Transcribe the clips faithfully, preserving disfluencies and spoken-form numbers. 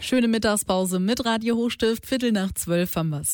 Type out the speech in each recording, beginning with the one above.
Schöne Mittagspause mit Radio Hochstift. Viertel nach zwölf haben wir's.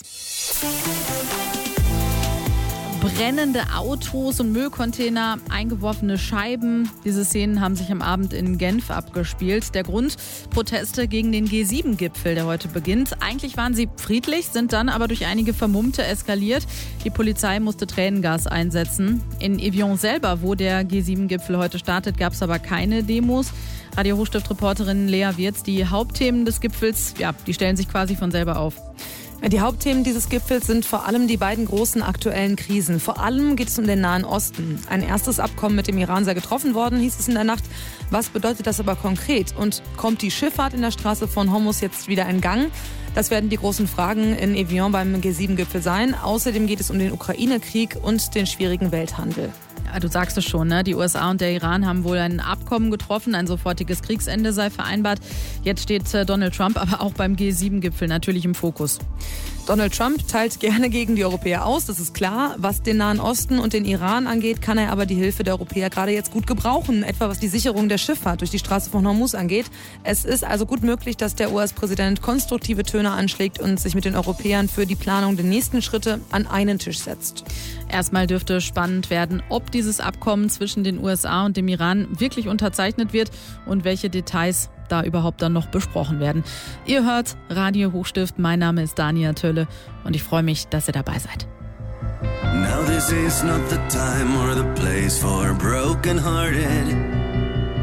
Brennende Autos und Müllcontainer, eingeworfene Scheiben. Diese Szenen haben sich am Abend in Genf abgespielt. Der Grund: Proteste gegen den G sieben Gipfel, der heute beginnt. Eigentlich waren sie friedlich, sind dann aber durch einige Vermummte eskaliert. Die Polizei musste Tränengas einsetzen. In Evian selber, wo der G sieben Gipfel heute startet, gab es aber keine Demos. Radio Hochstift-Reporterin Lea Wirz, die Hauptthemen des Gipfels, ja, die stellen sich quasi von selber auf. Die Hauptthemen dieses Gipfels sind vor allem die beiden großen aktuellen Krisen. Vor allem geht es um den Nahen Osten. Ein erstes Abkommen mit dem Iran sei getroffen worden, hieß es in der Nacht. Was bedeutet das aber konkret? Und kommt die Schifffahrt in der Straße von Hormuz jetzt wieder in Gang? Das werden die großen Fragen in Evian beim G sieben Gipfel sein. Außerdem geht es um den Ukraine-Krieg und den schwierigen Welthandel. Ja, du sagst es schon, ne? Die U S A und der Iran haben wohl ein Abkommen getroffen, ein sofortiges Kriegsende sei vereinbart. Jetzt steht äh, Donald Trump aber auch beim G sieben Gipfel natürlich im Fokus. Donald Trump teilt gerne gegen die Europäer aus, das ist klar. Was den Nahen Osten und den Iran angeht, kann er aber die Hilfe der Europäer gerade jetzt gut gebrauchen. Etwa was die Sicherung der Schifffahrt durch die Straße von Hormuz angeht. Es ist also gut möglich, dass der U S-Präsident konstruktive Töne anschlägt und sich mit den Europäern für die Planung der nächsten Schritte an einen Tisch setzt. Erstmal dürfte spannend werden, ob dieses Abkommen zwischen den U S A und dem Iran wirklich unterzeichnet wird und welche Details da überhaupt dann noch besprochen werden. Ihr hört Radio Hochstift, mein Name ist Dania Tölle und ich freue mich, dass ihr dabei seid. Now this is not the time or the place for broken hearted.